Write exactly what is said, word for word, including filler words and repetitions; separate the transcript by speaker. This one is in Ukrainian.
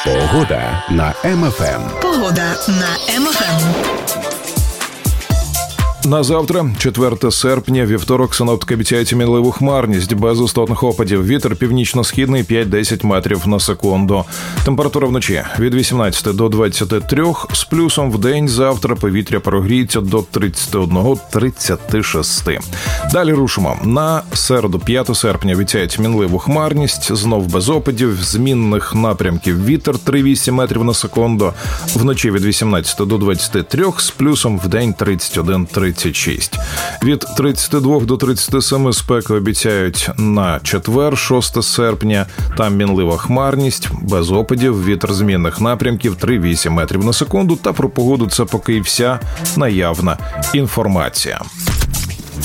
Speaker 1: Погода на Ем Еф Ем.
Speaker 2: Погода на Ем Еф Ем.
Speaker 3: На завтра, четверте серпня, вівторок, синоптики обіцяють мінливу хмарність, без істотних опадів. Вітер північно-східний п'ять-десять метрів на секунду. Температура вночі від вісімнадцяти до двадцяти трьох, з плюсом в день завтра повітря прогріється до тридцяти одного - тридцяти шести. Далі рушимо. На середу, п'яте серпня, обіцяють мінливу хмарність, знов без опадів, змінних напрямків. Вітер три-вісім метрів на секунду. Вночі від вісімнадцяти до двадцяти трьох, з плюсом в день тридцять один - тридцять шість. Від тридцяти двох до тридцяти семи спеки обіцяють на четвер, шосте серпня. Там мінлива хмарність, без опадів, вітер змінних напрямків три-вісім метрів на секунду. Та про погоду це поки і вся наявна інформація.